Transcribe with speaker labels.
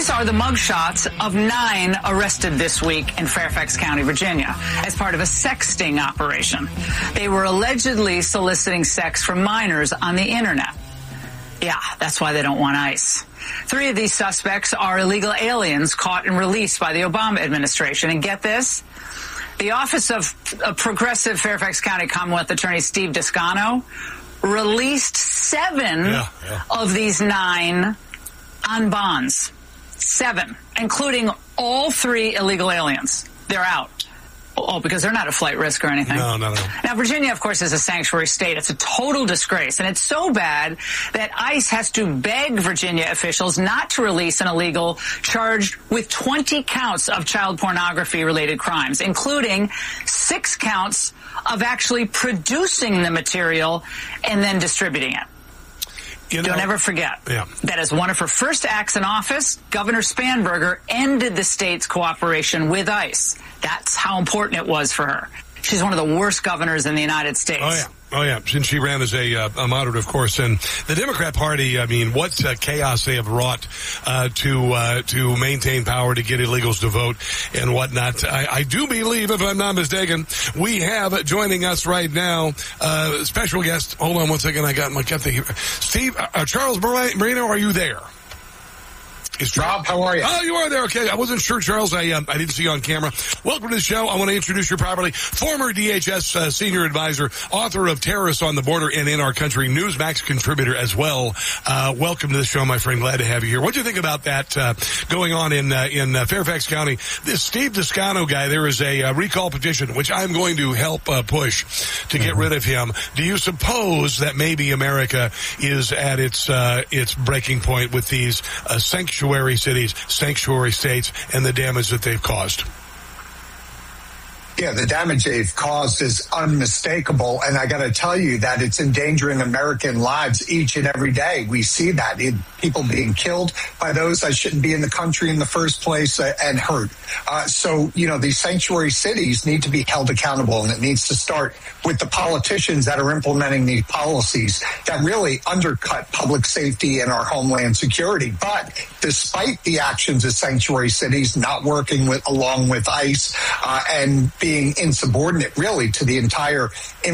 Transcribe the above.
Speaker 1: These are the mugshots of 9 arrested this week in Fairfax County, Virginia, as part of a sexting operation. They were allegedly soliciting sex from minors on the internet. Yeah, that's why they don't want ICE. 3 of these suspects are illegal aliens caught and released by the Obama administration. And get this, the Office of Progressive Fairfax County Commonwealth Attorney Steve Descano released 7 of these 9 on bonds. 7, including all 3 illegal aliens. They're out. Oh, because they're not a flight risk or anything.
Speaker 2: No.
Speaker 1: Now, Virginia, of course, is a sanctuary state. It's a total disgrace. And it's so bad that ICE has to beg Virginia officials not to release an illegal charged with 20 counts of child pornography-related crimes, including 6 counts of actually producing the material and then distributing it. Don't ever forget that as one of her first acts in office, Governor Spanberger ended the state's cooperation with ICE. That's how important it was for her. She's one of the worst governors in the United States.
Speaker 2: Oh, yeah. Since she ran as a moderate, of course. And the Democrat Party, I mean, what chaos they have wrought to maintain power, to get illegals to vote and whatnot. I do believe, if I'm not mistaken, we have joining us right now special guest. Hold on one second. I got the Steve, Charles Marino, are you there?
Speaker 3: Rob, how are you?
Speaker 2: Oh, you are there. Okay. I wasn't sure, Charles. I didn't see you on camera. Welcome to the show. I want to introduce you properly. Former DHS senior advisor, author of Terrorists on the Border and in Our Country, Newsmax contributor as well. Welcome to the show, my friend. Glad to have you here. What do you think about that going on in Fairfax County? This Steve Descano guy, there is a recall petition, which I'm going to help push to get rid of him. Do you suppose that maybe America is at its breaking point with these sanctuary cities, sanctuary states, and the damage that they've caused?
Speaker 3: Yeah, the damage they've caused is unmistakable, and I got to tell you that it's endangering American lives each and every day. We see that in people being killed by those that shouldn't be in the country in the first place and hurt. So, these sanctuary cities need to be held accountable, and it needs to start with the politicians that are implementing these policies that really undercut public safety and our homeland security. But despite the actions of sanctuary cities not working along with ICE and being insubordinate really to the entire